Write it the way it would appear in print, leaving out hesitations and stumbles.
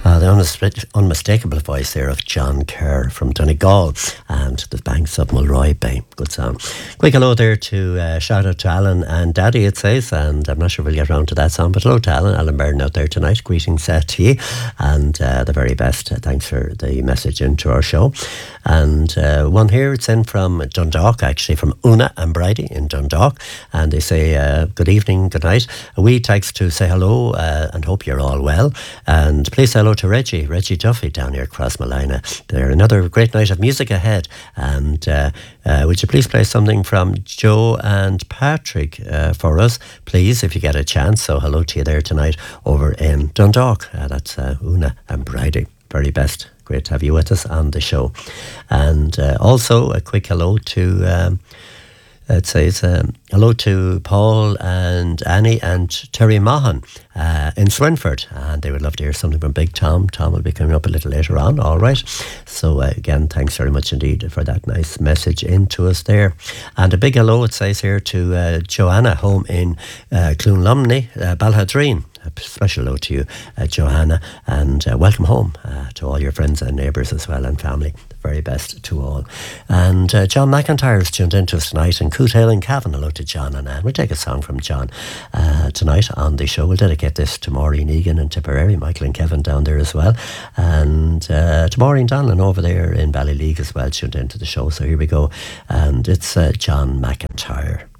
The unmistakable voice there of John Kerr from Donegal and the banks of Mulroy Bay. Good song. Quick hello there to shout out to Alan and Daddy, it says, and I'm not sure we'll get around to that song, but hello to Alan Byrne out there tonight. Greetings to you and the very best. Thanks for the message into our show. And one here, it's in from Dundalk, actually, from Una and Bridie in Dundalk, and they say good evening, good night. A wee text to say hello and hope you're all well, and please say hello to Reggie Duffy down here across Malina. There, another great night of music ahead, and would you please play something from Joe and Patrick for us, please, if you get a chance. So hello to you there tonight over in Dundalk. That's Una and Bridie. Very best. Great to have you with us on the show. And also a quick hello to it says hello to Paul and Annie and Terry Mahan in Swinford, and they would love to hear something from Big Tom. Tom will be coming up a little later on. All right, so again, thanks very much indeed for that nice message into us there. And a big hello, it says here, to Joanna home in Cloonlumney, Balhadreen. A special hello to you, Johanna, and welcome home to all your friends and neighbours as well, and family. The very best to all. And John McIntyre's tuned into us tonight, and Cootail and Cavan. Hello to John and Anne. We'll take a song from John tonight on the show. We'll dedicate this to Maureen Egan and Tipperary, Michael and Kevin down there as well, and to Maureen Donlan over there in Ballyleague as well, tuned into the show. So here we go, and it's John McIntyre.